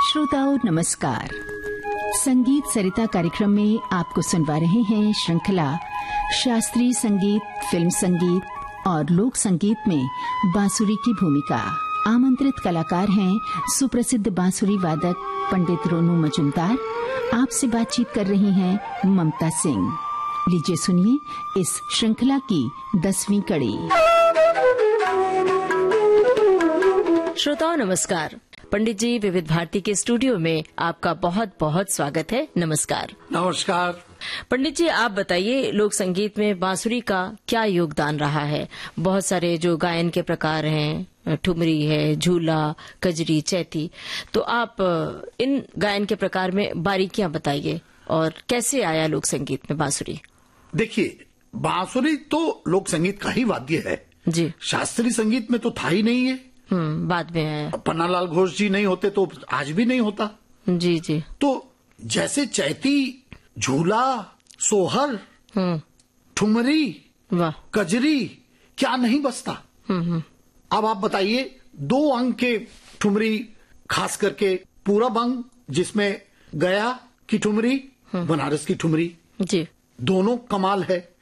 श्रोताओं नमस्कार। संगीत सरिता कार्यक्रम में आपको सुनवा रहे हैं श्रृंखला शास्त्रीय संगीत, फिल्म संगीत और लोक संगीत में बांसुरी की भूमिका। आमंत्रित कलाकार हैं सुप्रसिद्ध बांसुरी वादक पंडित रोनू मजुमदार। आपसे बातचीत कर रही हैं ममता सिंह। लीजिए सुनिए इस श्रृंखला की 10वीं कड़ी। श्रोताओं नमस्कार। पंडित जी, विविध भारती के स्टूडियो में आपका बहुत बहुत स्वागत है। नमस्कार। नमस्कार। पंडित जी, आप बताइए लोक संगीत में बांसुरी का क्या योगदान रहा है? बहुत सारे जो गायन के प्रकार हैं, ठुमरी है, झूला, कजरी, चैती, तो आप इन गायन के प्रकार में बारीकियां बताइए और कैसे आया लोक संगीत में बांसुरी? देखिए, बांसुरी तो लोक संगीत का ही वाद्य है जी। शास्त्रीय संगीत में तो था ही नहीं है। बाद में है। पन्नालाल घोष जी नहीं होते तो आज भी नहीं होता। जी जी। तो जैसे चैती, झूला, सोहर, ठुमरी, वाह, कजरी, क्या नहीं बसता। अब आप बताइए, 2 अंग के ठुमरी, खास करके पूरब अंग जिसमें गया की ठुमरी, बनारस की ठुमरी, जी, दोनों कमाल है।